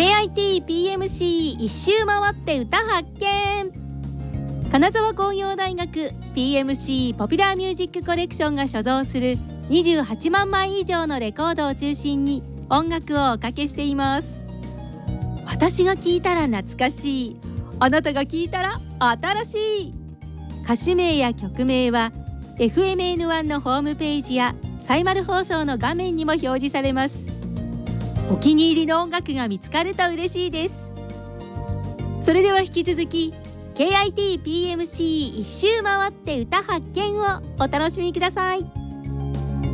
KIT-PMC 一周回って歌発見。金沢工業大学 PMC ポピュラーミュージックコレクションが所蔵する28万枚以上のレコードを中心に音楽をおかけしています。私が聴いたら懐かしい、あなたが聴いたら新しい。歌手名や曲名は FMN1 のホームページやサイマル放送の画面にも表示されます。お気に入りの音楽が見つかると嬉しいです。それでは引き続き KIT-PMC 一周回って歌発見をお楽しみください。